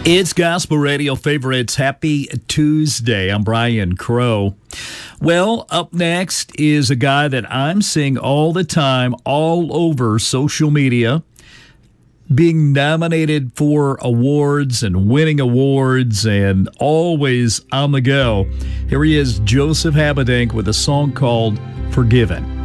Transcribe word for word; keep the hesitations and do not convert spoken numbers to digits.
It's Gospel Radio Favorites. Happy Tuesday. I'm Brian Crow. Well, up next is a guy that I'm seeing all the time, all over social media, being nominated for awards and winning awards and always on the go. Here he is, Joseph Habedank, with a song called Forgiven.